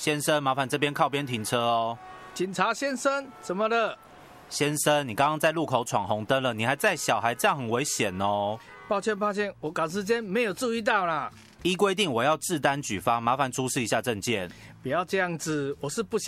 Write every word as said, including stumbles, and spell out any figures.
先生，麻烦这边靠边停车哦。 警察先生，怎么了？ 先生，你刚刚在路口闯红灯了，你还载小孩，这样很危险哦。 抱歉抱歉，我赶时间没有注意到啦。 依规定我要制单举发，麻烦出示一下证件。 不要这样子，我是不想